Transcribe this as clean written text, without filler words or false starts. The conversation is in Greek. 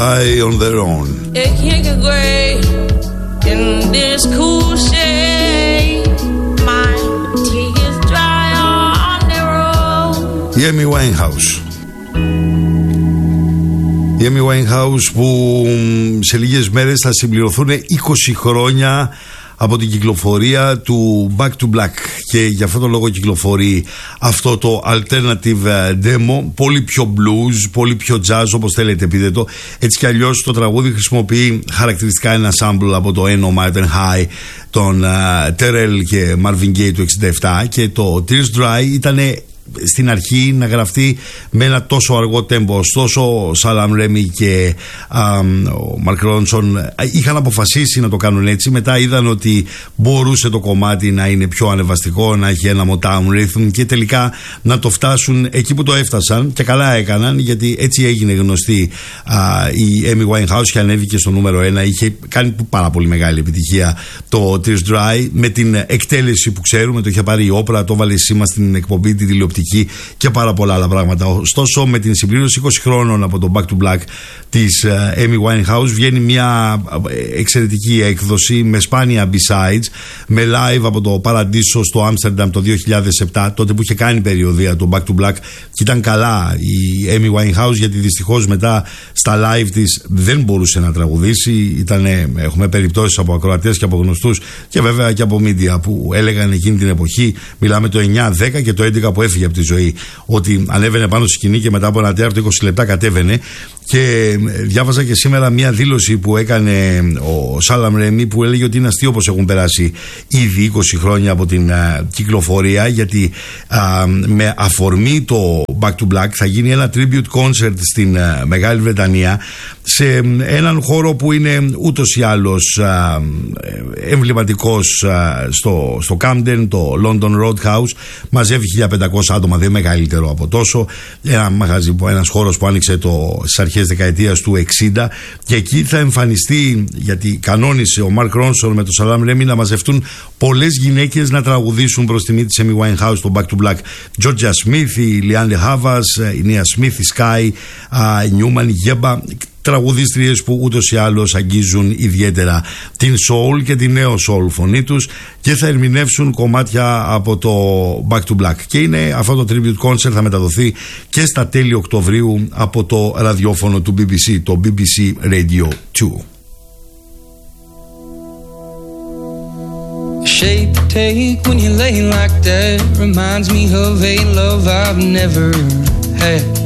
On their own. It can't get gray in this cool shade. My tears dry on their own. Η Amy Winehouse. Η Amy Winehouse που σε λίγες μέρες θα συμπληρωθούν 20 χρόνια από την κυκλοφορία του Back to Black, και για αυτόν τον λόγο κυκλοφορεί αυτό το alternative demo, πολύ πιο blues, πολύ πιο jazz, όπως θέλετε πείτε το. Έτσι κι αλλιώς το τραγούδι χρησιμοποιεί χαρακτηριστικά ένα sample από το Eno Mountain High των Terrell και Marvin Gaye του 67, και το Tears Dry ήταν στην αρχή να γραφτεί με ένα τόσο αργό τέμπο. Ωστόσο ο Σάλαμ Ρέμι και ο Μαρκ Ρόνσον είχαν αποφασίσει να το κάνουν έτσι. Μετά είδαν ότι μπορούσε το κομμάτι να είναι πιο ανεβαστικό, να έχει ένα Motown rhythm, και τελικά να το φτάσουν εκεί που το έφτασαν, και καλά έκαναν, γιατί έτσι έγινε γνωστή η Amy Winehouse και ανέβηκε στο νούμερο 1. Είχε κάνει πάρα πολύ μεγάλη επιτυχία το Tears Dry με την εκτέλεση που ξέρουμε. Το είχε πάρει η Όπρα, το έβαλε σήμα στην εκπομπή τη τηλεοπτική και πάρα πολλά άλλα πράγματα. Ωστόσο, με την συμπλήρωση 20 χρόνων από το Back to Black της Amy Winehouse βγαίνει μια εξαιρετική έκδοση με σπάνια B-sides, με live από το Παραντίσο στο Άμστερνταμ το 2007, τότε που είχε κάνει περιοδεία το Back to Black, και ήταν καλά η Amy Winehouse, γιατί δυστυχώς μετά στα live της δεν μπορούσε να τραγουδήσει. Έχουμε περιπτώσεις από ακροατές και από γνωστούς, και βέβαια και από media που έλεγαν εκείνη την εποχή, μιλάμε το 9-10 και το 11 που έφυγε από τη ζωή, ότι ανέβαινε πάνω στη σκηνή και μετά από ένα τέταρτο 20 λεπτά κατέβαινε. Και διάβαζα και σήμερα μια δήλωση που έκανε ο Σάλαμ Ρέμι, που έλεγε ότι είναι αστείο πως έχουν περάσει ήδη 20 χρόνια από την κυκλοφορία, γιατί με αφορμή το Back to Black θα γίνει ένα tribute concert στην Μεγάλη Βρετανία, σε έναν χώρο που είναι ούτως ή άλλως εμβληματικός στο Camden, το London Roadhouse. Μαζεύει 1500 άτομα, δεν μεγαλύτερο από τόσο. Ένας χώρος που άνοιξε στις αρχές δεκαετίας του 60, και εκεί θα εμφανιστεί, γιατί κανόνισε ο Μαρκ Ρόνσον με το Σάλαμ Ρέμι να μαζευτούν πολλές γυναίκες να τραγουδήσουν προς τιμή της Amy Winehouse στο Back to Black. Georgia Smith, η Λιάντε Χάβας, η Nia Smith, η Sky, η Newman, η Γέμπα, τραγουδίστριες που ούτως ή άλλως αγγίζουν ιδιαίτερα την soul και την νέο soul φωνή τους, και θα ερμηνεύσουν κομμάτια από το Back to Black. Και είναι αυτό το tribute concert, θα μεταδοθεί και στα τέλη Οκτωβρίου από το ραδιόφωνο του BBC, το BBC Radio 2. Shape you take when you lay like that reminds me of a love I've never had.